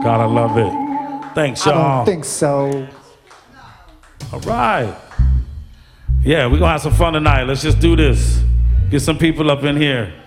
Gotta love it. Thanks, y'all. I don't think so. All right. Yeah, we're gonna have some fun tonight. Let's just do this. Get some people up in here.